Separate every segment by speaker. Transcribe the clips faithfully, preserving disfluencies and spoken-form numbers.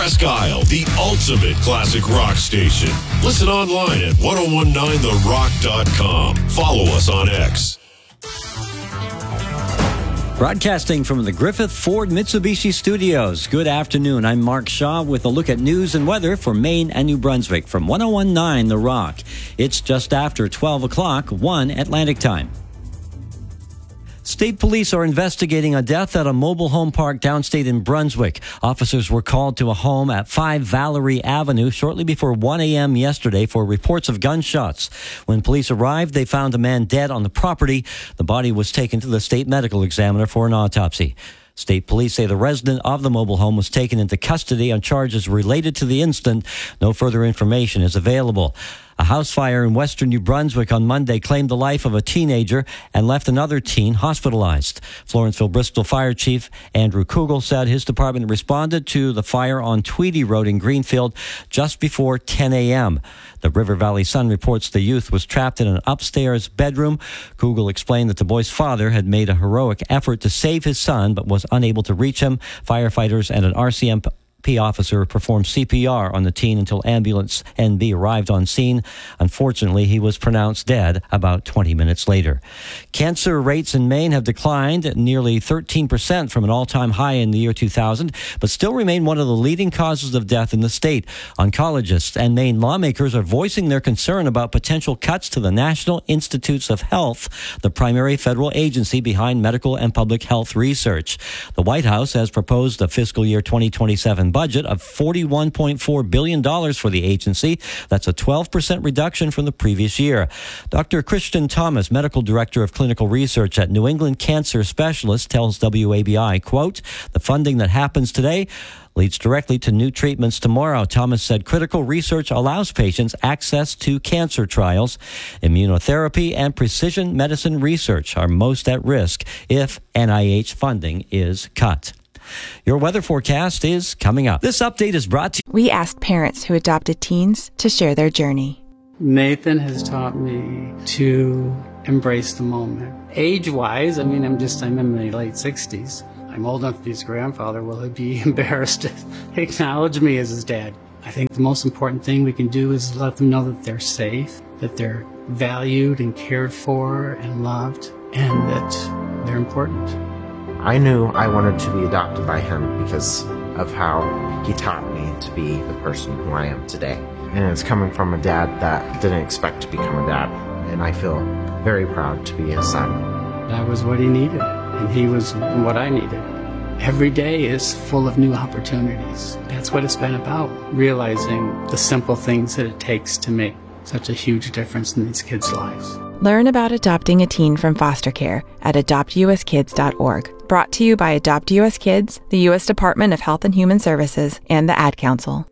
Speaker 1: Presque Isle, the ultimate classic rock station. Listen online at ten nineteen the rock dot com. Follow us on X.
Speaker 2: Broadcasting from the Griffith Ford Mitsubishi Studios. Good afternoon. I'm Mark Shaw with a look at news and weather for Maine and New Brunswick from ten nineteen The Rock. It's just after twelve o'clock, one Atlantic time. State police are investigating a death at a mobile home park downstate in Brunswick. Officers were called to a home at five Valerie Avenue shortly before one a.m. yesterday for reports of gunshots. When police arrived, they found a man dead on the property. The body was taken to the state medical examiner for an autopsy. State police say the resident of the mobile home was taken into custody on charges related to the incident. No further information is available. A house fire in western New Brunswick on Monday claimed the life of a teenager and left another teen hospitalized. Florenceville Bristol Fire Chief Andrew Kugel said his department responded to the fire on Tweedy Road in Greenfield just before ten a.m. The River Valley Sun reports the youth was trapped in an upstairs bedroom. Kugel explained that the boy's father had made a heroic effort to save his son but was unable to reach him. Firefighters and an R C M P officer performed C P R on the teen until ambulance N B arrived on scene. Unfortunately, he was pronounced dead about twenty minutes later. Cancer rates in Maine have declined nearly thirteen percent from an all-time high in the year two thousand, but still remain one of the leading causes of death in the state. Oncologists and Maine lawmakers are voicing their concern about potential cuts to the National Institutes of Health, the primary federal agency behind medical and public health research. The White House has proposed a fiscal year twenty twenty-seven budget of forty-one point four billion dollars for the agency. That's a twelve percent reduction from the previous year. Doctor Christian Thomas, medical director of clinical research at New England Cancer Specialists, tells W A B I, quote, "The funding that happens today leads directly to new treatments tomorrow." Thomas said critical research allows patients access to cancer trials. Immunotherapy and precision medicine research are most at risk if N I H funding is cut. Your weather forecast is coming up. This update is brought to you.
Speaker 3: We asked parents who adopted teens to share their journey.
Speaker 4: Nathan has taught me to embrace the moment. Age-wise, I mean, I'm just, I'm in my late sixties. I'm old enough to be his grandfather. Will he be embarrassed to acknowledge me as his dad? I think the most important thing we can do is let them know that they're safe, that they're valued and cared for and loved, and that they're important.
Speaker 5: I knew I wanted to be adopted by him because of how he taught me to be the person who I am today. And it's coming from a dad that didn't expect to become a dad. And I feel very proud to be his son.
Speaker 4: That was what he needed, and he was what I needed. Every day is full of new opportunities. That's what it's been about, realizing the simple things that it takes to make such a huge difference in these kids' lives.
Speaker 3: Learn about adopting a teen from foster care at adopt u s kids dot org. Brought to you by Adopt U S Kids, the U S Department of Health and Human Services, and the Ad Council.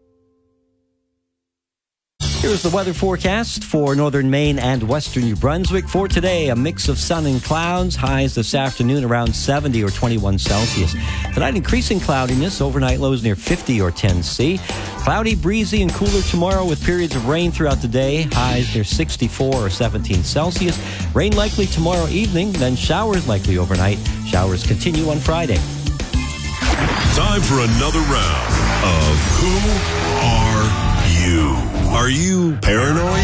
Speaker 2: Here's the weather forecast for northern Maine and western New Brunswick. For today, a mix of sun and clouds. Highs this afternoon around seventy or twenty-one Celsius. Tonight, increasing cloudiness. Overnight lows near fifty or ten C. Cloudy, breezy, and cooler tomorrow with periods of rain throughout the day. Highs near sixty-four or seventeen Celsius. Rain likely tomorrow evening, then showers likely overnight. Showers continue on Friday.
Speaker 1: Time for another round of Who Are You? Are you paranoid?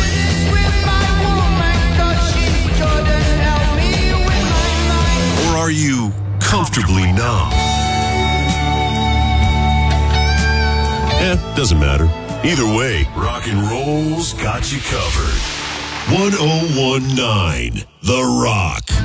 Speaker 1: Or are you comfortably numb? Eh, doesn't matter. Either way, rock and roll's got you covered. ten nineteen The Rock.